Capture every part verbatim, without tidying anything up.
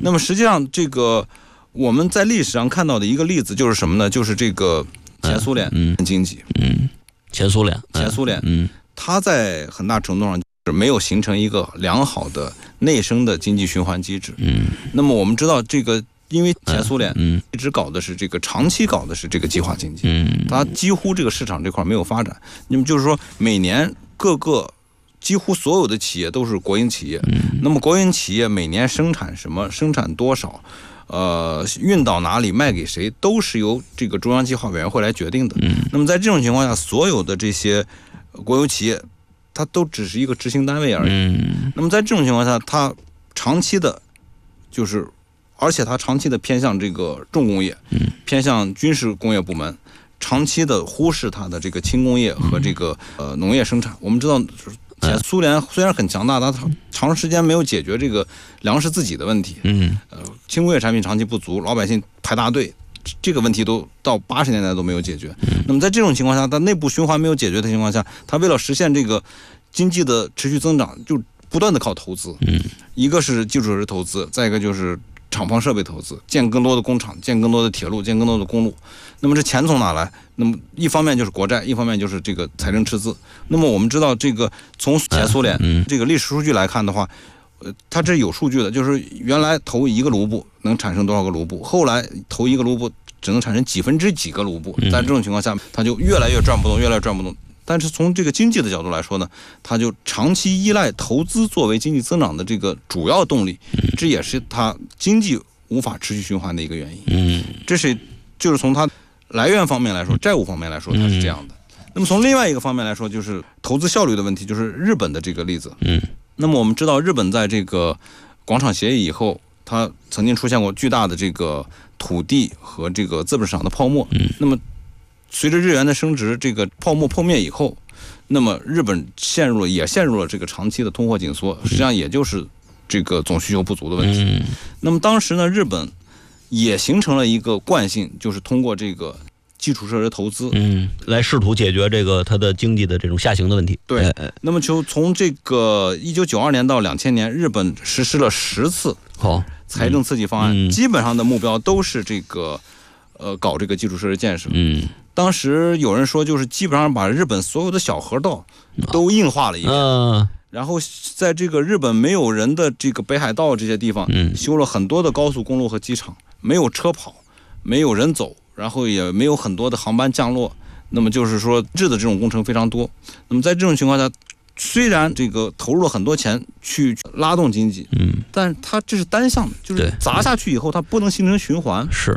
那么实际上这个我们在历史上看到的一个例子就是什么呢？就是这个前苏联经济， 嗯，前苏联， 前苏联，嗯，它在很大程度上是没有形成一个良好的内生的经济循环机制。嗯，那么我们知道这个。因为前苏联一直搞的是这个长期搞的是这个计划经济，嗯，它几乎这个市场这块没有发展。那么就是说，每年各个几乎所有的企业都是国营企业，嗯，那么国营企业每年生产什么，生产多少，呃，运到哪里，卖给谁，都是由这个中央计划委员会来决定的。嗯，那么在这种情况下，所有的这些国有企业，它都只是一个执行单位而已。嗯，那么在这种情况下，它长期的，就是。而且它长期的偏向这个重工业，嗯，偏向军事工业部门，长期的忽视它的这个轻工业和这个呃农业生产。我们知道，前苏联虽然很强大，它长时间没有解决这个粮食自己的问题，嗯，呃，轻工业产品长期不足，老百姓排大队，这个问题都到八十年代都没有解决。那么在这种情况下，它内部循环没有解决的情况下，它为了实现这个经济的持续增长，就不断的靠投资，嗯，一个是基础设施投资，再一个就是厂房设备投资，建更多的工厂，建更多的铁路，建更多的公路。那么这钱从哪来？那么一方面就是国债，一方面就是这个财政赤字。那么我们知道，这个从前苏联这个历史数据来看的话，呃，它这有数据的，就是原来投一个卢布能产生多少个卢布，后来投一个卢布只能产生几分之几个卢布。在这种情况下，它就越来越转不动，越来越转不动。但是从这个经济的角度来说呢，它就长期依赖投资作为经济增长的这个主要动力，这也是它经济无法持续循环的一个原因。嗯，这是就是从它来源方面来说，债务方面来说，它是这样的。那么从另外一个方面来说，就是投资效率的问题，就是日本的这个例子。嗯，那么我们知道，日本在这个广场协议以后，它曾经出现过巨大的这个土地和这个资本市场的泡沫。嗯，那么随着日元的升值，这个泡沫破灭以后，那么日本陷入了也陷入了这个长期的通货紧缩，实际上也就是这个总需求不足的问题。嗯、那么当时呢，日本也形成了一个惯性，就是通过这个基础设施投资， 嗯，来试图解决这个它的经济的这种下行的问题。 对，哎、那么就从这个一九九二年到两千年，日本实施了十次财政刺激方案，哦嗯、基本上的目标都是这个呃搞这个基础设施建设。嗯。当时有人说，就是基本上把日本所有的小河道都硬化了一遍，嗯，然后在这个日本没有人的这个北海道这些地方，嗯，修了很多的高速公路和机场，没有车跑，没有人走，然后也没有很多的航班降落。那么就是说，质的这种工程非常多。那么在这种情况下，虽然这个投入了很多钱去拉动经济，嗯，但它这是单向的，就是砸下去以后，它不能形成循环。 是。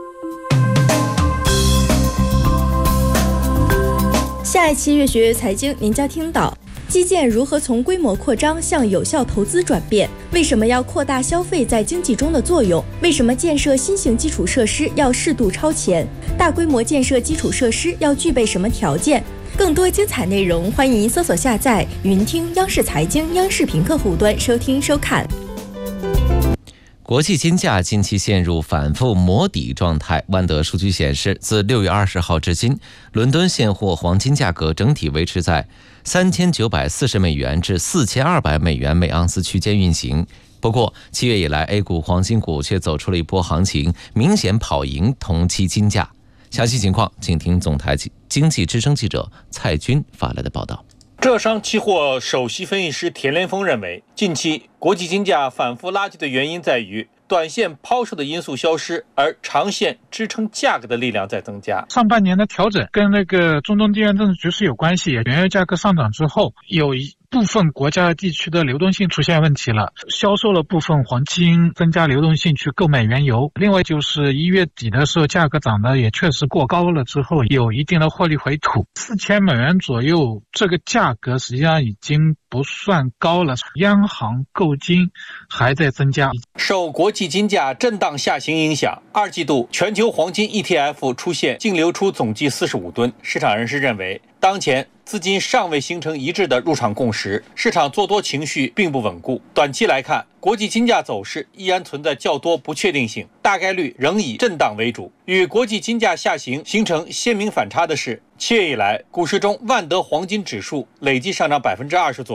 下一期越学越财经，您将听到基建如何从规模扩张向有效投资转变，为什么要扩大消费在经济中的作用，为什么建设新型基础设施要适度超前，大规模建设基础设施要具备什么条件。更多精彩内容，欢迎搜索下载云听央视财经央视频客户端收听收看。 国际金价近期陷入反复磨底状态。万德数据显示，自六月二十号至今，伦敦现货黄金价格整体维持在三千九百四十美元至四千二百美元每盎司区间运行。不过，七月以来 A 股黄金股却走出了一波行情，明显跑赢同期金价。详细情况，请听总台经济之声记者蔡军发来的报道。 浙商期货首席分析师田连峰认为，近期国际金价反复拉锯的原因在于短线抛售的因素消失，而长线支撑价格的力量在增加。 上半年的调整跟那个中东地缘政治局势有关系，原油价格上涨之后，有一部分国家地区的流动性出现问题了，销售了部分黄金，增加流动性去购买原油。另外就是一月底的时候，价格涨得也确实过高了之后，有一定的获利回吐，四千美元左右，这个价格实际上已经不算高了。央行购金还在增加。 受国际金价震荡下行影响，二季度全球黄金 E T F 出现净流出总计四十五吨。市场人士认为，当前资金尚未形成一致的入场共识，市场做多情绪并不稳固。短期来看，国际金价走势依然存在较多不确定性，大概率仍以震荡为主。与国际金价下行形成鲜明反差的是，七月以来股市中万德黄金指数累计上涨百分之二十左右，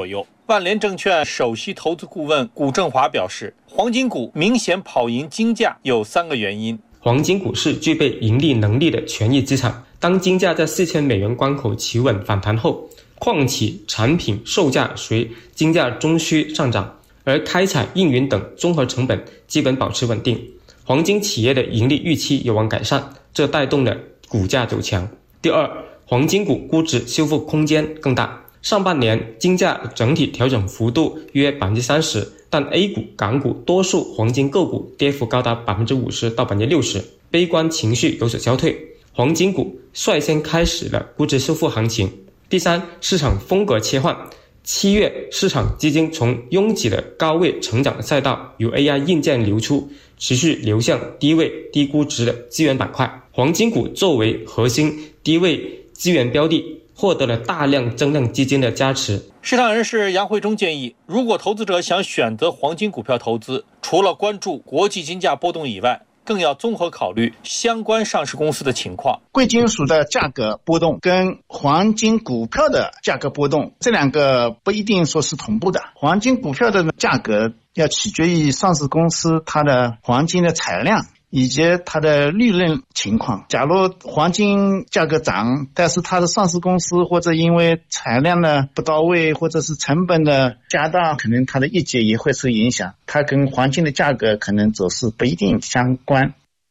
万联证券首席投资顾问古正华表示，黄金股明显跑赢金价有三个原因。 黄金股是具备盈利能力的权益资产，当金价在四千美元关口企稳反弹后，矿企产品售价随金价中枢上涨，而开采、运营等综合成本基本保持稳定，黄金企业的盈利预期有望改善，这带动了股价走强。第二，黄金股估值修复空间更大。上半年金价整体调整幅度约 百分之三十， 但 A 股、港股多数黄金个股跌幅高达 百分之五十 到 百分之六十， 悲观情绪有所消退，黄金股率先开始了估值修复行情。第三，市场风格切换。七月市场基金从拥挤的高位成长赛道由 A I 硬件流出，持续流向低位低估值的资源板块，黄金股作为核心低位资源标的，获得了大量增量基金的加持。 市场人士杨慧中建议，如果投资者想选择黄金股票投资，除了关注国际金价波动以外，更要综合考虑相关上市公司的情况。 贵金属的价格波动跟黄金股票的价格波动，这两个不一定说是同步的。黄金股票的价格要取决于上市公司它的黄金的产量以及它的利润情况。假如黄金价格涨，但是它的上市公司或者因为产量呢不到位，或者是成本的加大，可能它的业绩也会受影响，它跟黄金的价格可能走势不一定相关。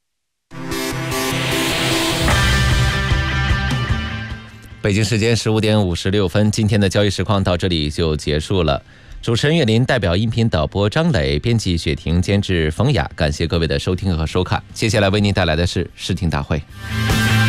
北京时间十五点五十六分，今天的交易实况到这里就结束了。主持人岳林，代表音频导播张磊，编辑雪婷，监制冯雅，感谢各位的收听和收看。接下来为您带来的是视听大会。